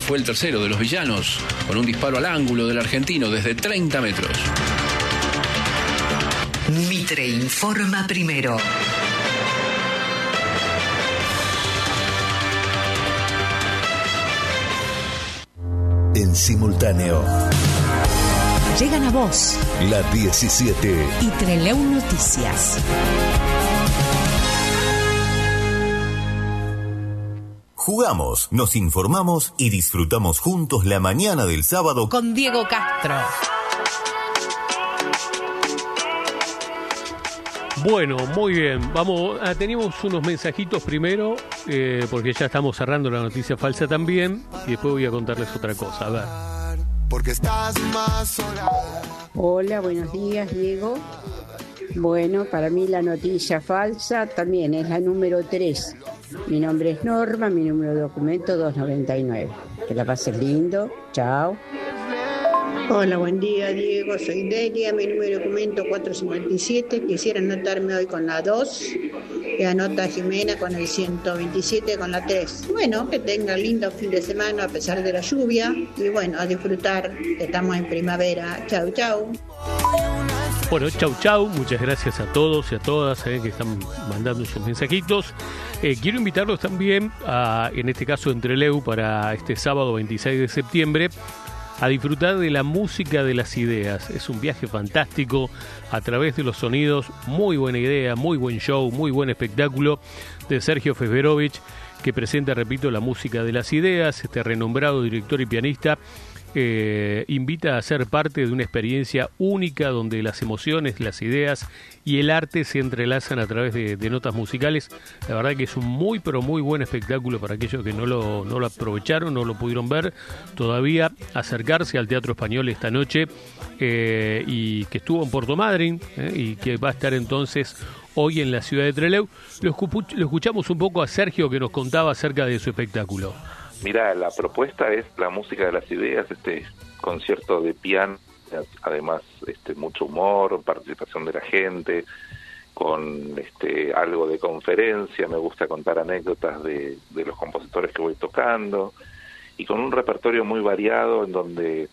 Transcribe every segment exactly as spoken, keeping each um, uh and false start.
Fue el tercero de los villanos, con un disparo al ángulo del argentino desde treinta metros. Mitre informa primero. En simultáneo. Llegan a vos La diecisiete y Trelew Noticias. Jugamos, nos informamos y disfrutamos juntos la mañana del sábado Con Diego Castro. Bueno, muy bien. Vamos, ah, teníamos unos mensajitos primero, eh, porque ya estamos cerrando la noticia falsa también, y después voy a contarles otra cosa. A ver. Porque estás más sola. Hola, buenos días, Diego. Bueno, para mí la noticia falsa también es la número tres. Mi nombre es Norma, mi número de documento dos noventa y nueve. Que la pases lindo. Chao. Hola, buen día, Diego. Soy Delia, mi número de documento cuatro cincuenta y siete. Quisiera anotarme hoy con la dos. Y anota Jimena con el ciento veintisiete con la tres. Bueno, que tenga lindo fin de semana a pesar de la lluvia. Y bueno, a disfrutar, que estamos en primavera. Chau, chau. Bueno, chau, chau. Muchas gracias a todos y a todas eh, que están mandando sus mensajitos. Eh, quiero invitarlos también, a, en este caso en Trelew, para este sábado veintiséis de septiembre, a disfrutar de la música de las ideas. Es un viaje fantástico a través de los sonidos. Muy buena idea, muy buen show, muy buen espectáculo de Sergio Fesberovich, que presenta, repito, la música de las ideas. Este renombrado director y pianista eh, invita a ser parte de una experiencia única donde las emociones, las ideas y el arte se entrelazan a través de, de notas musicales. La verdad que es un muy pero muy buen espectáculo para aquellos que no lo, no lo aprovecharon, no lo pudieron ver todavía. Acercarse al Teatro Español esta noche eh, y que estuvo en Puerto Madryn eh, y que va a estar entonces hoy en la ciudad de Trelew. Lo, escupu- lo escuchamos un poco a Sergio, que nos contaba acerca de su espectáculo. Mira, la propuesta es la música de las ideas, este concierto de piano, además este mucho humor, participación de la gente, con este algo de conferencia. Me gusta contar anécdotas de, de los compositores que voy tocando, y con un repertorio muy variado en donde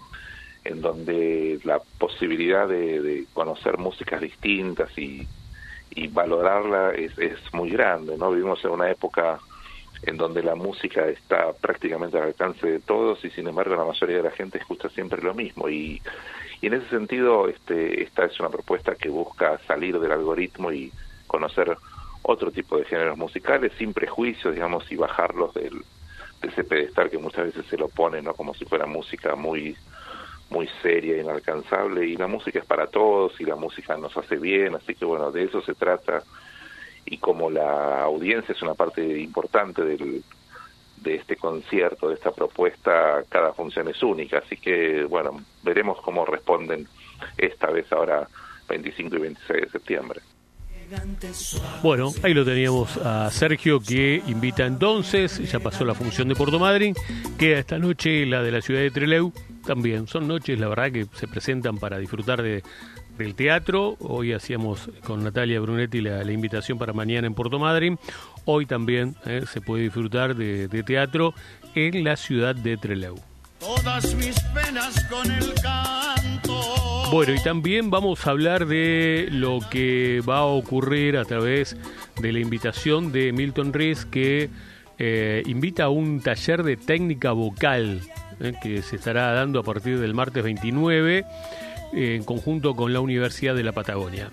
en donde la posibilidad de, de conocer músicas distintas y, y valorarla es, es muy grande, ¿no? Vivimos en una época en donde la música está prácticamente al alcance de todos, y sin embargo la mayoría de la gente escucha siempre lo mismo, y, y en ese sentido este, esta es una propuesta que busca salir del algoritmo y conocer otro tipo de géneros musicales sin prejuicios, digamos, y bajarlos del, de ese pedestal que muchas veces se lo pone, ¿no? Como si fuera música muy muy seria e inalcanzable, y la música es para todos y la música nos hace bien, así que bueno, de eso se trata. Y como la audiencia es una parte importante del, de este concierto, de esta propuesta, cada función es única, así que bueno, veremos cómo responden esta vez ahora veinticinco y veintiséis de septiembre. Bueno, ahí lo teníamos a Sergio, que invita entonces. Ya pasó la función de Puerto Madryn, queda esta noche la de la ciudad de Trelew. También son noches, la verdad, que se presentan para disfrutar de del teatro. Hoy hacíamos con Natalia Brunetti la, la invitación para mañana en Puerto Madryn. Hoy también eh, se puede disfrutar de, de teatro en la ciudad de Trelew. Todas mis penas con el canto. Bueno, y también vamos a hablar de lo que va a ocurrir a través de la invitación de Milton Rees, que eh, invita a un taller de técnica vocal eh, que se estará dando a partir del martes veintinueve, en conjunto con la Universidad de la Patagonia.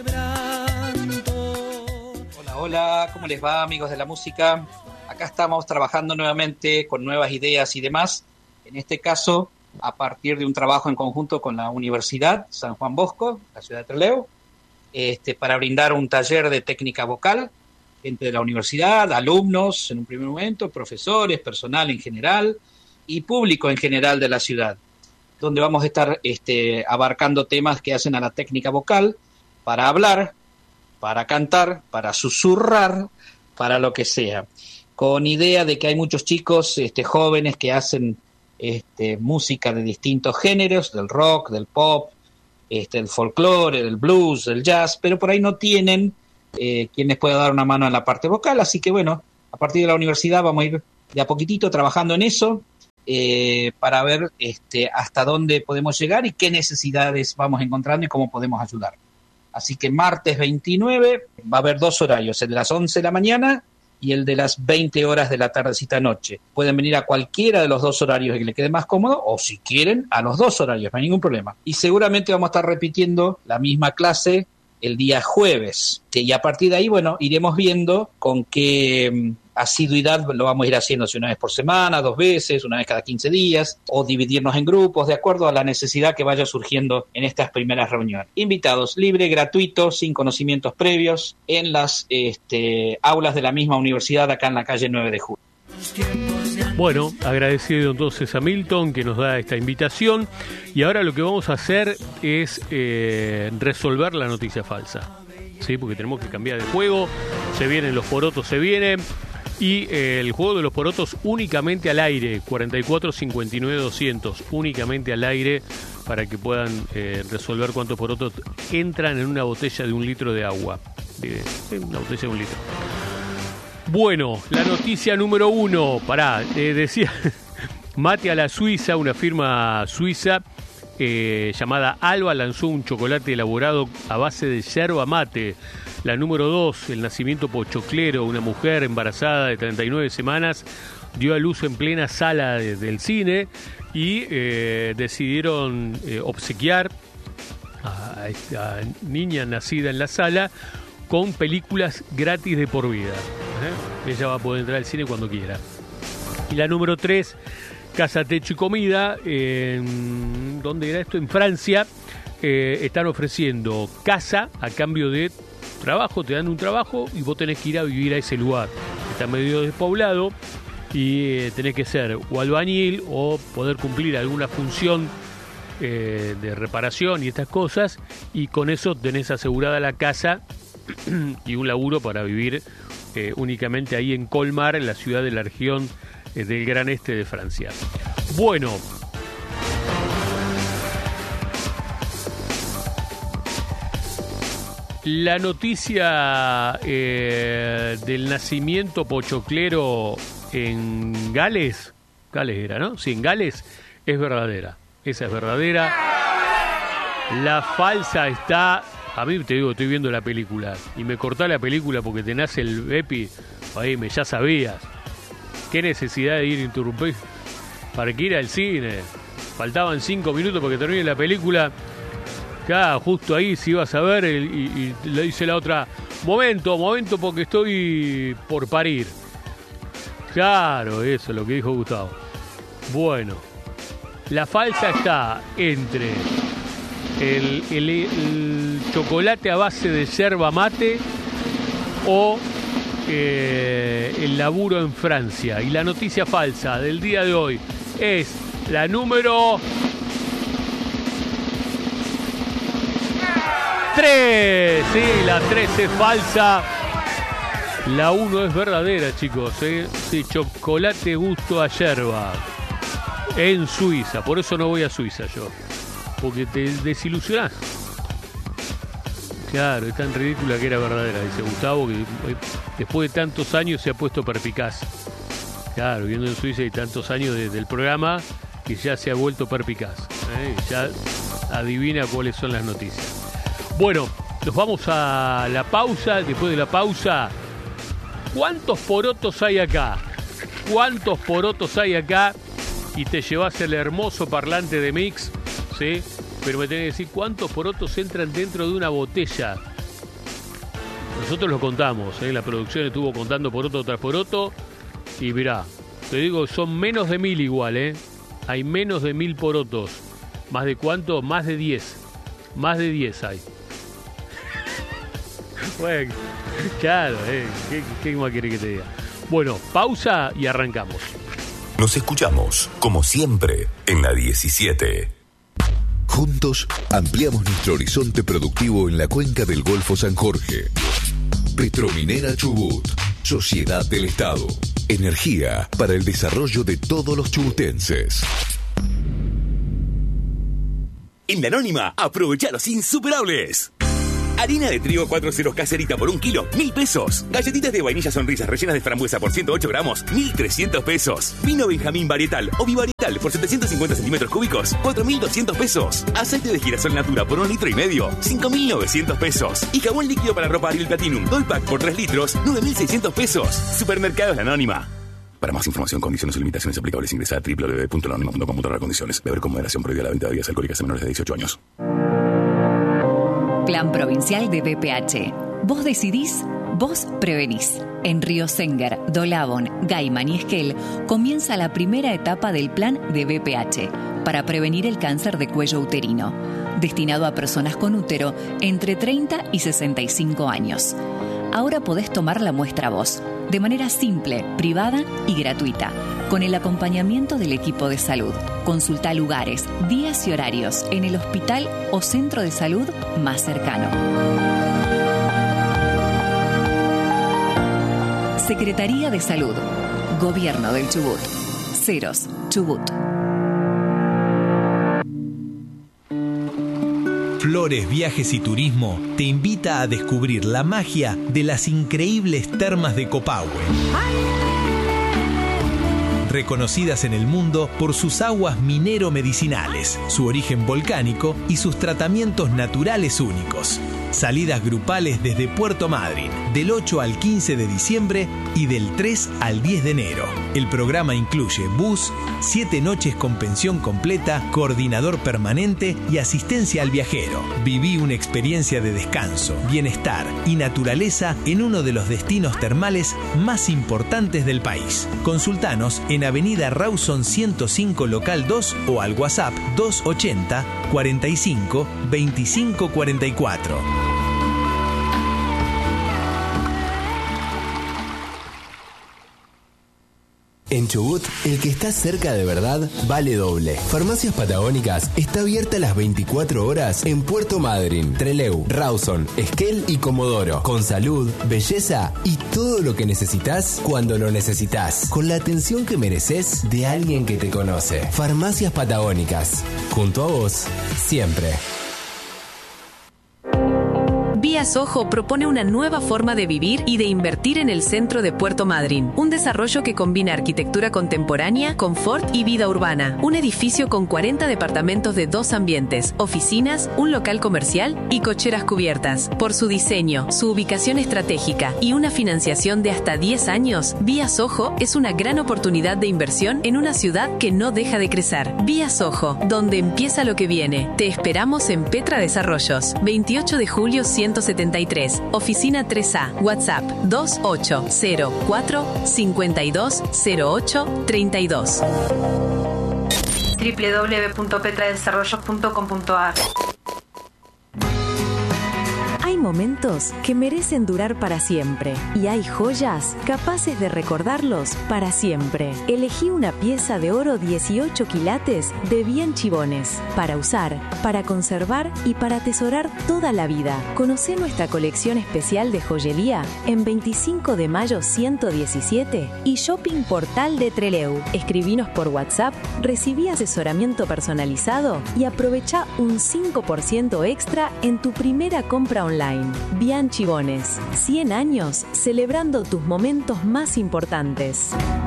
Hola, hola, ¿cómo les va, amigos de la música? Acá estamos trabajando nuevamente con nuevas ideas y demás. En este caso, a partir de un trabajo en conjunto con la Universidad San Juan Bosco, la ciudad de Trelew, este, para brindar un taller de técnica vocal, gente de la universidad, alumnos en un primer momento, profesores, personal en general y público en general de la ciudad, donde vamos a estar este, abarcando temas que hacen a la técnica vocal para hablar, para cantar, para susurrar, para lo que sea. Con idea de que hay muchos chicos este, jóvenes que hacen este, música de distintos géneros, del rock, del pop, este, del folclore, del blues, del jazz, pero por ahí no tienen eh, quien les pueda dar una mano en la parte vocal. Así que bueno, a partir de la universidad vamos a ir de a poquitito trabajando en eso. eh, para ver este, hasta dónde podemos llegar y qué necesidades vamos encontrando y cómo podemos ayudar. Así que martes veintinueve va a haber dos horarios, el de las once de la mañana y el de las veinte horas de la tardecita noche. Pueden venir a cualquiera de los dos horarios que les quede más cómodo, o si quieren, a los dos horarios, no hay ningún problema. Y seguramente vamos a estar repitiendo la misma clase el día jueves. Y a partir de ahí, bueno, iremos viendo con qué asiduidad lo vamos a ir haciendo, si una vez por semana, dos veces, una vez cada quince días, o dividirnos en grupos, de acuerdo a la necesidad que vaya surgiendo en estas primeras reuniones. Invitados, libre, gratuito, sin conocimientos previos, en las este, aulas de la misma universidad acá en la calle nueve de julio. Bueno, agradecido entonces a Milton que nos da esta invitación, y ahora lo que vamos a hacer es eh, resolver la noticia falsa, ¿sí? Porque tenemos que cambiar de juego, se vienen los porotos, se vienen, y eh, el juego de los porotos únicamente al aire, cuarenta y cuatro cincuenta y nueve doscientos, únicamente al aire, para que puedan eh, resolver cuántos porotos entran en una botella de un litro de agua, de, de una botella de un litro. Bueno, la noticia número uno, pará, eh, decía, Mate a la Suiza, una firma suiza eh, llamada Alba lanzó un chocolate elaborado a base de yerba mate. La número dos, el nacimiento pochoclero, una mujer embarazada de treinta y nueve semanas dio a luz en plena sala de, del cine y eh, decidieron eh, obsequiar a esta niña nacida en la sala con películas gratis de por vida. ¿eh? Ella va a poder entrar al cine cuando quiera. Y la número tres, Casa, Techo y Comida, en, ¿dónde era esto? En Francia, eh, están ofreciendo casa a cambio de trabajo, te dan un trabajo y vos tenés que ir a vivir a ese lugar. Está medio despoblado y eh, tenés que ser o albañil o poder cumplir alguna función eh, de reparación y estas cosas, y con eso tenés asegurada la casa y un laburo para vivir eh, únicamente ahí en Colmar, en la ciudad de la región eh, del Gran Este de Francia. Bueno, la noticia eh, del nacimiento pochoclero en Gales, Gales era, ¿no? Sí, en Gales es verdadera, esa es verdadera. La falsa está... A mí te digo, estoy viendo la película y me cortá la película porque te nace el Epi, ahí me ya sabías. ¿Qué necesidad de ir a interrumpir? ¿Para que ir al cine? Faltaban cinco minutos para que termine la película. Acá, justo ahí, si ibas a ver, el, y, y le dice la otra, momento, momento, porque estoy por parir. Claro, eso es lo que dijo Gustavo. Bueno, la falsa está entre... El, el, el chocolate a base de yerba mate o eh, el laburo en Francia. Y la noticia falsa del día de hoy es la número tres. Sí, la tres es falsa. La uno es verdadera, chicos. ¿eh? Sí, chocolate gusto a yerba en Suiza. Por eso no voy a Suiza yo. Porque te desilusionás. Claro, es tan ridícula que era verdadera, dice Gustavo, que después de tantos años se ha puesto perpicaz. Claro, viviendo en Suiza y tantos años de, del programa, que ya se ha vuelto perpicaz. ¿eh? Ya adivina cuáles son las noticias. Bueno, nos vamos a la pausa. Después de la pausa, ¿cuántos porotos hay acá? ¿Cuántos porotos hay acá? Y te llevas el hermoso parlante de Mix. ¿Sí? Pero me tenés que decir cuántos porotos entran dentro de una botella. Nosotros lo contamos, ¿eh? La producción estuvo contando poroto tras poroto. Y mirá, te digo, son menos de mil igual, ¿eh? Hay menos de mil porotos. ¿Más de cuánto? Más de diez. Más de diez hay. Bueno, claro, ¿eh? ¿Qué, qué más quiere que te diga? Bueno, pausa y arrancamos. Nos escuchamos, como siempre, en la diecisiete. Juntos ampliamos nuestro horizonte productivo en la cuenca del Golfo San Jorge. Petrominera Chubut, Sociedad del Estado. Energía para el desarrollo de todos los chubutenses. En La Anónima, aprovecha los insuperables. Harina de trigo cuatro ceros caserita por un kilo, mil pesos. Galletitas de vainilla sonrisas rellenas de frambuesa por ciento ocho gramos, mil trescientos pesos. Vino Benjamín varietal o bivarietal por setecientos cincuenta centímetros cúbicos, cuatro mil doscientos pesos. Aceite de girasol natura por un litro y medio, cinco mil novecientos pesos. Y jabón líquido para ropa Ariel Platinum doy pack por tres litros, nueve mil seiscientos pesos. Supermercados La Anónima. Para más información, condiciones y limitaciones aplicables, ingresa a doble u doble u doble u punto la anónima punto com punto a r condiciones. Beber con moderación, prohibida la venta de bebidas alcohólicas a menores de dieciocho años. Plan Provincial de B P H. Vos decidís, vos prevenís. En Río Senger, Dolabón, Gaiman y Esquel comienza la primera etapa del plan de B P H para prevenir el cáncer de cuello uterino, destinado a personas con útero entre treinta y sesenta y cinco años. Ahora podés tomar la muestra vos, de manera simple, privada y gratuita, con el acompañamiento del equipo de salud. Consulta lugares, días y horarios en el hospital o centro de salud más cercano. Secretaría de Salud, Gobierno del Chubut. Ceros, Chubut. Flores, Viajes y Turismo te invita a descubrir la magia de las increíbles termas de Copahue. Reconocidas en el mundo por sus aguas minero-medicinales, su origen volcánico y sus tratamientos naturales únicos. Salidas grupales desde Puerto Madryn, del ocho al quince de diciembre y del tres al diez de enero. El programa incluye bus, siete noches con pensión completa, coordinador permanente y asistencia al viajero. Viví una experiencia de descanso, bienestar y naturaleza en uno de los destinos termales más importantes del país. Consultanos en Avenida Rawson ciento cinco Local dos o al WhatsApp dos ochenta, cuarenta y cinco, veinticinco cuarenta y cuatro. En Chubut, el que está cerca de verdad vale doble. Farmacias Patagónicas está abierta las veinticuatro horas en Puerto Madryn, Trelew, Rawson, Esquel y Comodoro. Con salud, belleza y todo lo que necesitas cuando lo necesitas. Con la atención que mereces de alguien que te conoce. Farmacias Patagónicas. Junto a vos, siempre. Vía Soho propone una nueva forma de vivir y de invertir en el centro de Puerto Madryn. Un desarrollo que combina arquitectura contemporánea, confort y vida urbana. Un edificio con cuarenta departamentos de dos ambientes, oficinas, un local comercial y cocheras cubiertas. Por su diseño, su ubicación estratégica y una financiación de hasta diez años, Vía Soho es una gran oportunidad de inversión en una ciudad que no deja de crecer. Vía Soho, donde empieza lo que viene. Te esperamos en Petra Desarrollos, veintiocho de julio ciento setenta y tres, oficina tres A, WhatsApp dos ocho cero cuatro, cinco dos cero ocho, tres dos. doble u doble u doble u punto petra desarrollos punto com punto a r. Hay momentos que merecen durar para siempre y hay joyas capaces de recordarlos para siempre. Elegí una pieza de oro dieciocho quilates de Bien Chibones para usar, para conservar y para atesorar toda la vida. Conocé nuestra colección especial de joyería en veinticinco de mayo ciento diecisiete y Shopping Portal de Trelew. Escribinos por WhatsApp, recibí asesoramiento personalizado y aprovecha un cinco por ciento extra en tu primera compra online. Bien Chibones, cien años celebrando tus momentos más importantes.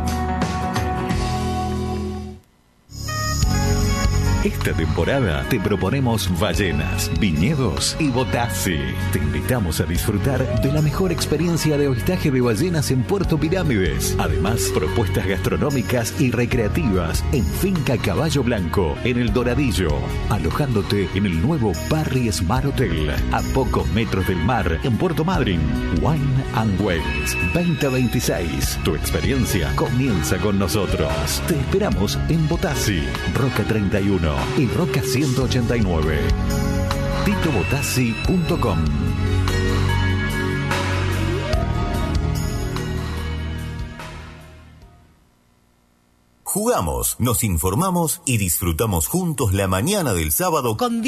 Esta temporada te proponemos ballenas, viñedos y botassi. Te invitamos a disfrutar de la mejor experiencia de avistaje de ballenas en Puerto Pirámides. Además, propuestas gastronómicas y recreativas en Finca Caballo Blanco, en El Doradillo, alojándote en el nuevo Barry Smart Hotel, a pocos metros del mar, en Puerto Madryn. Wine and Wells veinte veintiséis. Tu experiencia comienza con nosotros. Te esperamos en Botassi, Roca treinta y uno y Roca ciento ochenta y nueve. tito botassi punto com. Jugamos, nos informamos y disfrutamos juntos la mañana del sábado con